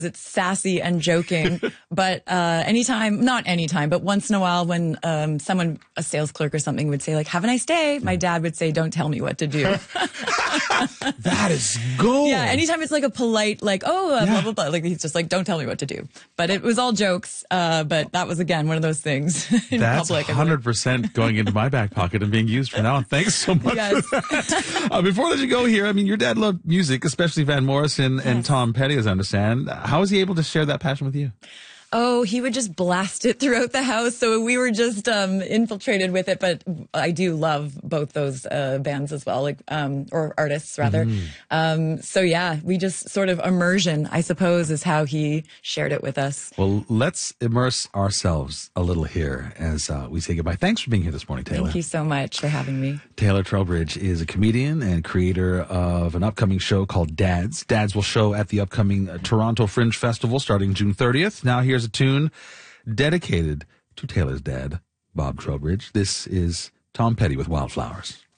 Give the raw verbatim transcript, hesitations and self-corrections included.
It's sassy and joking, but uh, anytime, not anytime, but once in a while when um, someone, a sales clerk or something would say like, have a nice day, my dad would say, don't tell me what to do. That is gold. Yeah, anytime it's like a polite, like, oh, uh, Yeah. blah, blah, blah, like he's just like, don't tell me what to do. But it was all jokes, uh, but that was, again, one of those things in That's public. one hundred percent going into my back pocket and being used from now on. Thanks so much Yes. for that. Uh, before I let you go here, I mean, your dad loved music, especially Van Morrison and Yes. Tom Petty, as I understand. How was he able to share that passion with you? Oh, he would just blast it throughout the house. So we were just um, infiltrated with it. But I do love both those uh, bands as well, like um, or artists rather. Mm-hmm. Um, so yeah, we just sort of immersion, I suppose, is how he shared it with us. Well, let's immerse ourselves a little here as uh, we say goodbye. Thanks for being here this morning, Taylor. Thank you so much for having me. Taylor Trowbridge is a comedian and creator of an upcoming show called Dads. Dads will show at the upcoming uh, Toronto Fringe Festival starting June thirtieth. Now here's a tune dedicated to Taylor's dad, Bob Trowbridge. This is Tom Petty with Wildflowers.